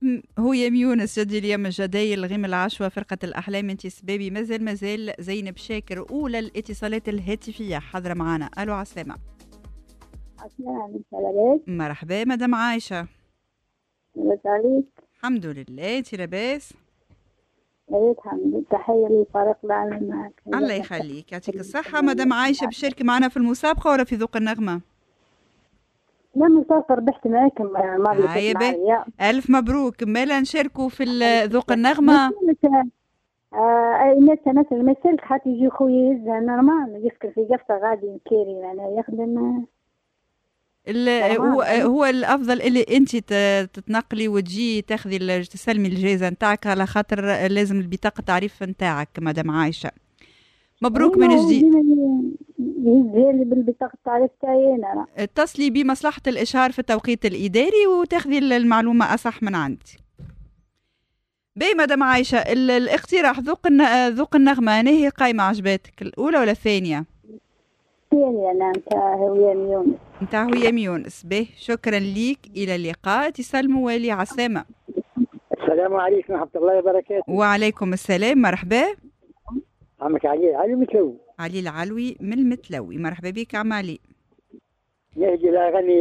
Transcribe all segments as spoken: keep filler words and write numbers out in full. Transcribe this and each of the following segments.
هو يا يونس جدي اليوم الجدايل غيم العشوة فرقة الأحلام انتي سبابي مازال مازال زينب شاكر أولى الاتصالات الهاتفية حاضرة معانا. ألو عسلامة. عسلامة لاباس؟ مرحبا مدام عايشة. لاباس عليك؟ الحمد لله انتي لاباس؟ لاباس الحمد لله. تحية للفريق العمل معك. الله يخليك يعطيك الصحة مدام عايشة. بشاركي معنا في المسابقة ولا في ذوق النغمة؟ لا مسافة ربحت معاكم المرة اللي معايا. ألف مبروك. مالا نشاركوا في ذوق النغمة. آه الناس ناس المثل حتى يجي خويا يهزها نورمال يسكن في قفصة غادي كيري يعني يخدم. هو هو الافضل اللي انت تتنقلي وتجي تاخذي تسلمي الجائزه نتاعك على خاطر لازم البطاقه تعريف نتاعك مدام عايشه. مبروك من جديد. يهزها لي بالبطاقه التعريف تاعي انا. اتصلي بمصلحه الاشهار في التوقيت الاداري وتاخذي المعلومه اصح من عندي. باهي مدام عايشه الاقتراح ذوق ذوق النغمه انا هي قايمه عجباتك الاولى ولا الثانيه؟ الثانيه نعم نتاع هويام يونس. نتاع هويام يونس. باهي شكرا ليك الى اللقاء. اتصال موالي عسامه. السلام عليكم ورحمه الله وبركاته. وعليكم السلام مرحبا. عمك علي علي المتلوي. علي العلوي من المتلوي. مرحبا بك عم علي. نهدي الاغاني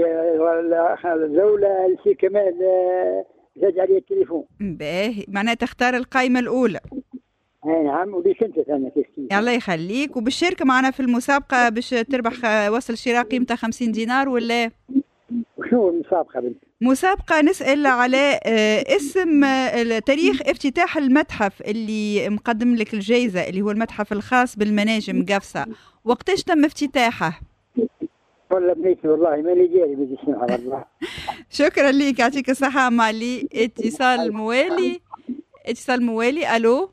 الزوله السي كمال زاد علي التليفون. باهي معناها تختار القائمه الاولى. اي نعم وبيش انت ثاني كيف كيف. الله يخليك. وبالشركه معنا في المسابقه باش تربح وصل شراء قيمته خمسين دينار ولا شنو المسابقه بنت؟ مسابقه نسال على اسم تاريخ افتتاح المتحف اللي مقدم لك الجائزه اللي هو المتحف الخاص بالمناجم قفصه. وقتاش تم افتتاحه؟ والله بنيتي والله ماني جاري بدي اسمع على الله. شكرا لك يعطيك الصحه مالي. اتصال موالي. اتصال موالي. الو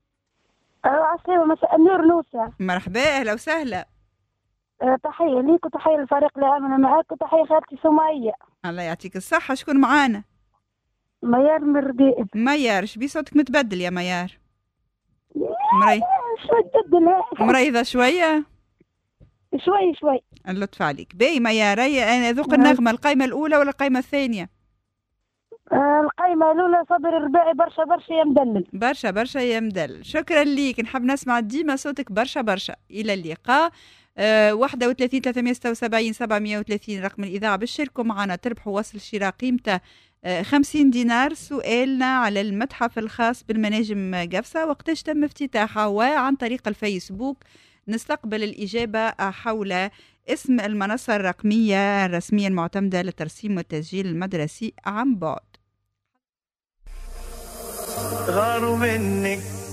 عسلامة. مساء النور نوسة. مرحبا اهلا وسهلا. أه تحية ليك وتحية للفريق اللي عمل معاك وتحية خالتي سمية. الله يعطيك الصحة. شكون معانا؟ ميار من الرديء. ميار شبي صوتك متبدل يا ميار؟ مري شوي تبدل. مريضة شوية؟ شوي شوي. اللطف عليك. باهي ميار انا ذوق النغمة القائمة الأولى ولا القائمة الثانية؟ آه القائمة الأولى صبر الرباعي برشا برشا يا مدلل. برشا برشا يا مدلل. شكرا ليك. نحب نسمع ديما صوتك برشا برشا. إلى اللقاء. أه واحد وثلاثين ثلاثمائة وستة وسبعين سبعمائة وثلاثين رقم الإذاعة باش تشاركوا معنا تربحوا وصل شراء قيمته أه خمسين دينار. سؤالنا على المتحف الخاص بالمناجم قفصة وقتاش تم افتتاحه. وعن طريق الفيسبوك نستقبل الإجابة حول اسم المنصة الرقمية الرسمية المعتمدة للترسيم والتسجيل المدرسي عن بعد. غاروا منك